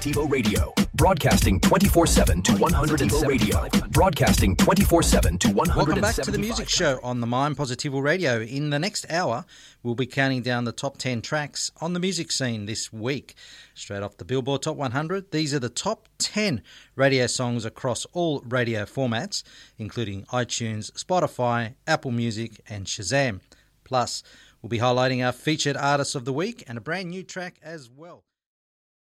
Positivo Radio, broadcasting 24/7 to 107 Radio, broadcasting 24/7 to 175. Welcome back to the Music Show on the Mind Positivo Radio. In the next hour, we'll be counting down the top 10 tracks on the music scene this week. Straight off the Billboard Top 100, these are the top 10 radio songs across all radio formats, including iTunes, Spotify, Apple Music and Shazam. Plus, we'll be highlighting our featured artists of the week and a brand new track as well.